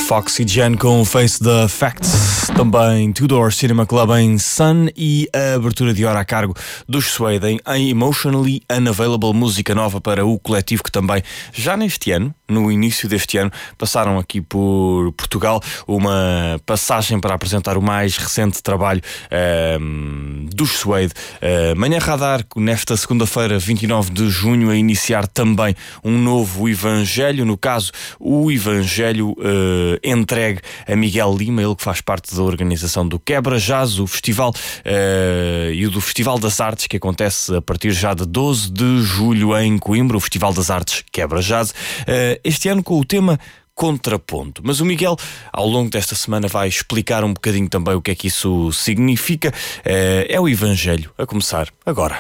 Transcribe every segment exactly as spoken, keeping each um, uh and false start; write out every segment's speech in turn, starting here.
Foxy Jen com Face the Facts, também Tudor Cinema Club em Sun e a abertura de hora a cargo dos Suede em Emotionally Unavailable, música nova para o coletivo que também já neste ano, no início deste ano, passaram aqui por Portugal, uma passagem para apresentar o mais recente trabalho um, dos Suede. Uh, Manhã Radar, nesta segunda-feira, vinte e nove de junho, a iniciar também um novo Evangelho, no caso, o Evangelho uh, entregue a Miguel Lima, ele que faz parte da organização do Quebra Jazz, o festival uh, e o do Festival das Artes, que acontece a partir já de doze de julho em Coimbra, o Festival das Artes Quebra Jazz, uh, este ano com o tema Contraponto. Mas o Miguel, ao longo desta semana, vai explicar um bocadinho também o que é que isso significa. Uh, é o Evangelho, a começar agora.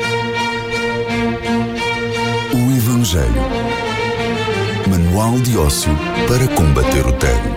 O Evangelho. Manual de ócio para combater o tédio.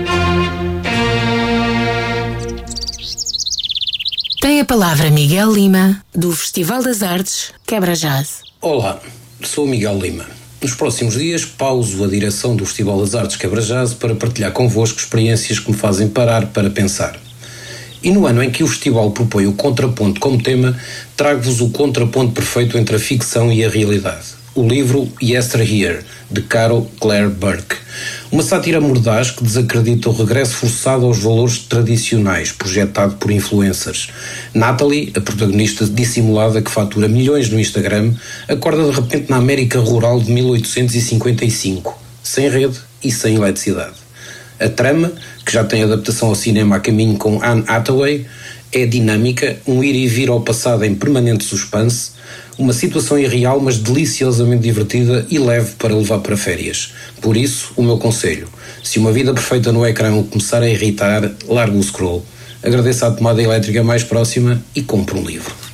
Tem a palavra Miguel Lima, do Festival das Artes Quebra Jazz. Olá, sou o Miguel Lima. Nos próximos dias pauso a direção do Festival das Artes Quebra Jazz para partilhar convosco experiências que me fazem parar para pensar. E no ano em que o festival propõe o contraponto como tema, trago-vos o contraponto perfeito entre a ficção e a realidade. O livro Yesteryear, de Carol Claire Burke. Uma sátira mordaz que desacredita o regresso forçado aos valores tradicionais, projetado por influencers. Natalie, a protagonista dissimulada que fatura milhões no Instagram, acorda de repente na América rural de mil oitocentos e cinquenta e cinco, sem rede e sem eletricidade. A trama, que já tem adaptação ao cinema a caminho com Anne Hathaway, é dinâmica, um ir e vir ao passado em permanente suspense, uma situação irreal, mas deliciosamente divertida e leve para levar para férias. Por isso, o meu conselho: se uma vida perfeita no ecrã o começar a irritar, largue o scroll. Agradeça a tomada elétrica mais próxima e compre um livro.